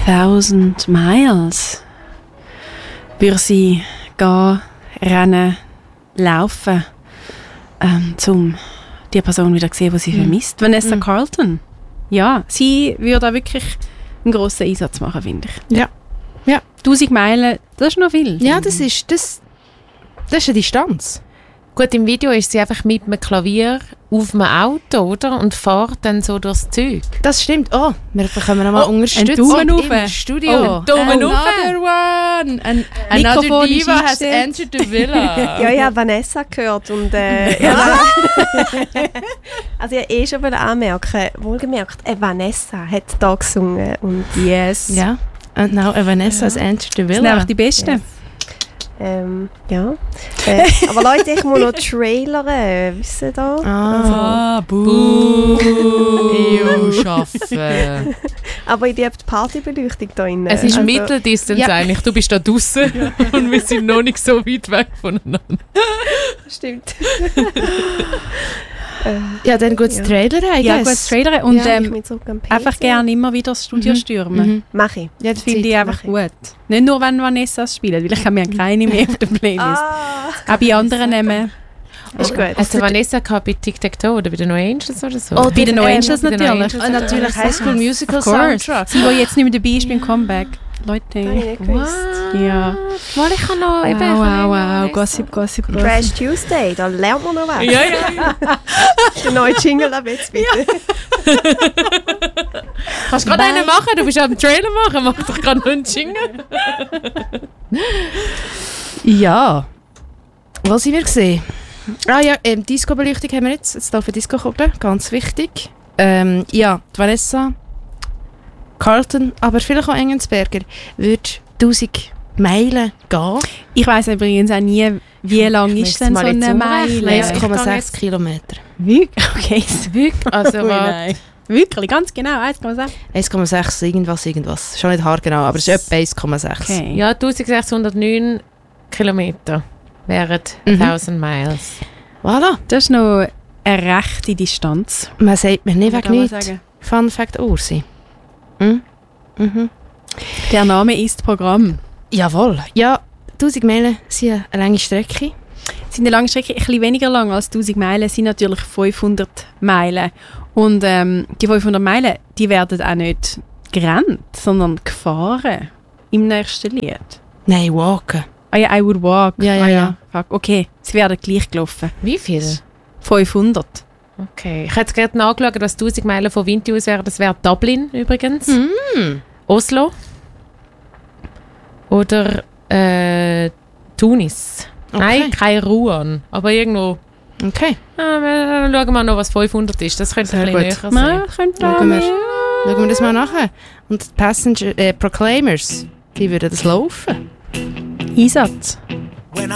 1000 Miles würde sie gehen, rennen, laufen, um die Person wieder zu sehen, die sie vermisst. Vanessa Carlton. Ja, sie würde auch wirklich einen grossen Einsatz machen, finde ich. Ja. 1000 Meilen, das ist noch viel. Ja, das ist eine Distanz. Gut, im Video ist sie einfach mit einem Klavier auf einem Auto, oder? Und fährt dann so durchs Zeug. Das stimmt. Oh, wir bekommen nochmal Unterstützung Daumen rauf. im Studio. Oh, Daumen rauf. Another one. Another Mikrofon ist diva has eingestellt. entered the villa. Ja, ich habe Vanessa gehört und also ich wollte schon anmerken, wohlgemerkt, Vanessa hat da gesungen und Yes. Ja. And now Vanessa has entered the Das villa. sind einfach die Besten. Yes. Ja. Aber Leute, ich muss noch trailern, wisst ihr da? Buh. Schaffen. Aber ich habe die Partybeleuchtung da drin. Es ist Also, Mitteldistanz Ja. eigentlich. Du bist da draußen und wir sind noch nicht so weit weg voneinander. Stimmt. Ja, dann gutes Trailer, I Ja, guess. gut, Trailer. Und Ich bin zurück am PC. einfach gerne immer wieder das Studio stürmen. Mache ich. Ja, Das finde ich einfach gut. Nicht nur, wenn Vanessa spielt, weil ich habe ja keine mehr auf der Playlist. Auch bei anderen nehmen. Ist gut. Hast du Vanessa gehabt bei Tic-Tac-Toe oder bei den No Angels oder so? Bei den No Angels bei den No natürlich. Angels. Natürlich High School Musical Of course. Soundtrack. Sie, die jetzt nicht mehr dabei ist beim Comeback. Habe ich Leute. nicht gewusst. Ja. Mal, ich kann noch... Wow. Gossip. Trash Tuesday, da lernt man noch was. Ja, ja. Der neue Jingle ab jetzt bitte. Kannst du gerade einen machen? Du bist am Trailer machen. Mach doch gerade noch einen Jingle. Ja. Was sind wir gesehen? Ah ja, Disco-Beleuchtung haben wir jetzt. Jetzt darf Disco gucken, ganz wichtig. Ja, die Vanessa Carlton, aber vielleicht auch Engelsberger, würde 1000 Meilen gehen. Ich weiss übrigens auch nie, wie lang ist denn so mal jetzt eine umrechnen. Meile. Ja, ich kann 1,6 jetzt- Kilometer. Wirklich? Okay. Wirklich? Also, Ui, warte. nein. Wirklich, ganz genau, 1,6. 1,6 irgendwas. Schon nicht haargenau, aber es ist etwa 1,6. Okay. Ja, 1609 Kilometer wären 1000 Miles. Voilà. Das ist noch eine rechte Distanz. Man sagt mir nicht Kann wegen man nichts. sagen. Fun Fact Ursi. Mhm. Der Name ist Programm. Jawohl. Ja, 1000 Meilen sind eine lange Strecke. Es sind eine lange Strecke, ein bisschen weniger lang als 1000 Meilen, sind natürlich 500 Meilen. Und die 500 Meilen, die werden auch nicht gerannt, sondern gefahren im nächsten Lied. Nein, walken. Ah ja, I would walk. Ja. Fuck. Okay, sie werden gleich gelaufen. Wie viel? 500. Okay. Ich hätte gerade nachgeschaut, was 1000 Meilen von Vinti aus wäre. Das wäre Dublin übrigens. Oslo. Oder Tunis. Okay. Nein, kein Rouen. Aber irgendwo... Okay. Schauen wir mal noch, was 500 ist. Das könnte ein Sehr bisschen gut. näher sein. Ja, könnte Schauen wir das mal nachher. Und die Proclaimers, die würden das laufen. Einsatz.